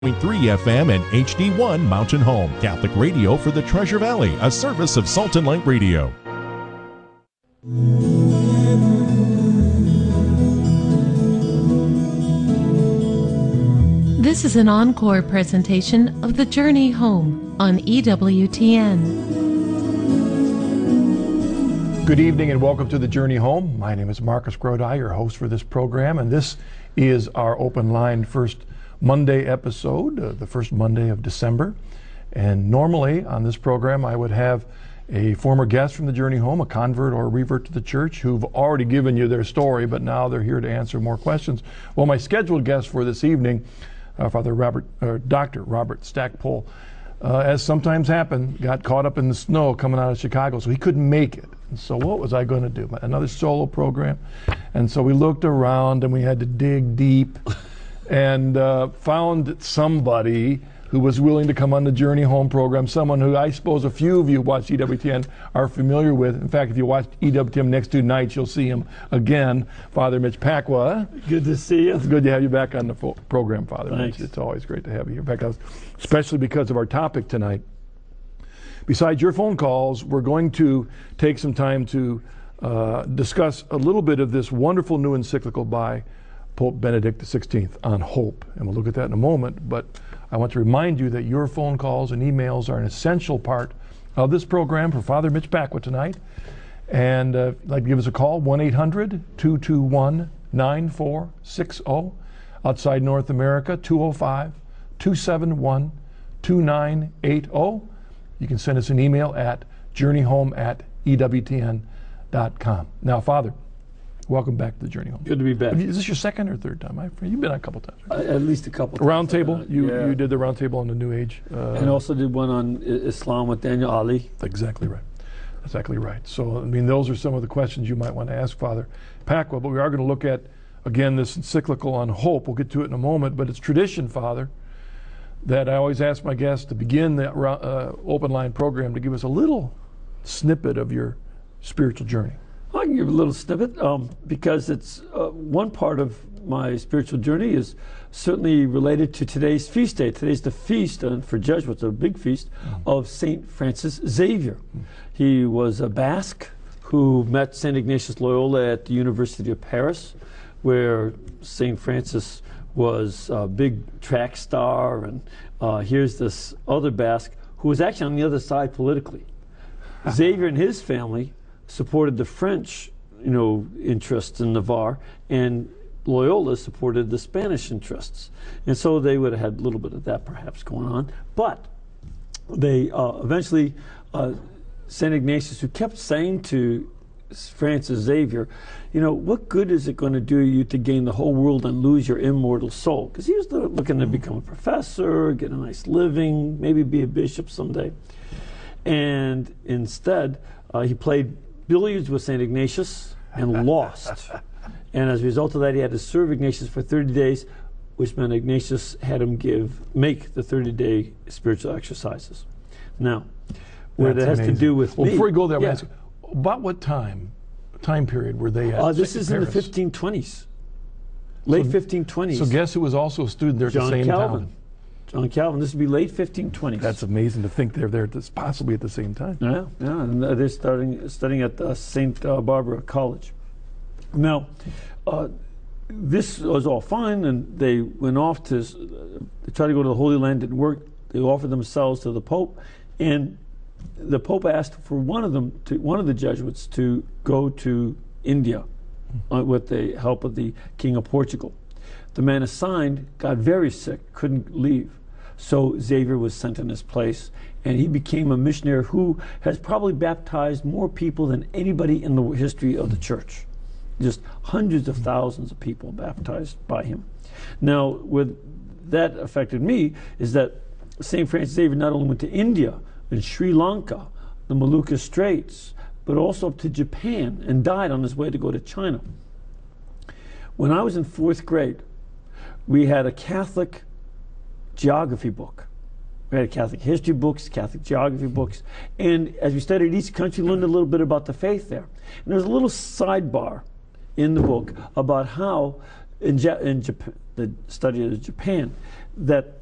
3 FM and HD1 Mountain Home, Catholic radio for the Treasure Valley, a service of Salt and Light Radio. This is an encore presentation of The Journey Home on EWTN. Good evening and welcome to The Journey Home. My name is Marcus Grodi, your host for this program, and this is our open line first Monday episode, the first Monday of December. And normally on this program I would have a former guest from The Journey Home, a convert or a revert to the church, who've already given you their story, but now they're here to answer more questions. Well, my scheduled guest for this evening, Dr. Robert Stackpole, as sometimes happened, got caught up in the snow coming out of Chicago, so he couldn't make it. And so what was I going to do? Another solo program? And so we looked around and we had to dig deep and found somebody who was willing to come on the Journey Home program, someone who I suppose a few of you who watch EWTN are familiar with. In fact, if you watch EWTN next 2 nights, you'll see him again, Father Mitch Pacwa. Good to see you. It's good to have you back on the program, Father Thanks. Mitch. It's always great to have you here. In fact, especially because of our topic tonight. Besides your phone calls, we're going to take some time to discuss a little bit of this wonderful new encyclical by Pope Benedict XVI on hope. And we'll look at that in a moment, but I want to remind you that your phone calls and emails are an essential part of this program for Father Mitch Pacwa tonight. And if you'd like to give us a call, 1-800-221-9460. Outside North America, 205-271-2980. You can send us an email at journeyhome@ewtn.com. Now, Father, welcome back to the Journey Home. Good to be back. Is this your second or third time? You've been on a couple times, right? At least a couple times. Round table? Yeah. You did the round table on the New Age. And also did one on Islam with Daniel Ali. Exactly right. Exactly right. So, I mean, those are some of the questions you might want to ask Father Pacwa, but we are going to look at, again, this encyclical on hope. We'll get to it in a moment, but it's tradition, Father, that I always ask my guests to begin the open line program to give us a little snippet of your spiritual journey. I can give a little snippet because it's one part of my spiritual journey is certainly related to today's feast day. Today's the feast, for Jesuits, a big feast, of St. Francis Xavier. He was a Basque who met St. Ignatius Loyola at the University of Paris, where St. Francis was a big track star, and here's this other Basque who was actually on the other side politically. Xavier and his family supported the French, interests in Navarre, and Loyola supported the Spanish interests. And so they would have had a little bit of that perhaps going on. But they eventually, St. Ignatius, who kept saying to Francis Xavier, what good is it going to do you to gain the whole world and lose your immortal soul? Because he was looking to become a professor, get a nice living, maybe be a bishop someday. And instead, he played billiards with St. Ignatius and lost. And as a result of that, he had to serve Ignatius for 30 days, which meant Ignatius had him make the 30-day spiritual exercises. Now, where that has to do with me. Before we go there, ask, about what time period were they at? This is in the 1520s. Late 1520s. So guess who was also a student there at the same time? John Calvin. This would be late 1520s. That's amazing to think they're there possibly at the same time. Yeah, and they're studying at St. Barbara College. Now, this was all fine, and they went off to try to go to the Holy Land. Didn't work. They offered themselves to the Pope, and the Pope asked for one of the Jesuits to go to India with the help of the King of Portugal. The man assigned got very sick, couldn't leave. So Xavier was sent in his place, and he became a missionary who has probably baptized more people than anybody in the history of the church. Just hundreds of thousands of people baptized by him. Now, what that affected me is that St. Francis Xavier not only went to India and Sri Lanka, the Molucca Straits, but also up to Japan, and died on his way to go to China. When I was in 4th grade, we had a Catholic geography book. We had Catholic history books, Catholic geography books, and as we studied each country, learned a little bit about the faith there. And there was a little sidebar in the book about how in Japan, the study of Japan, that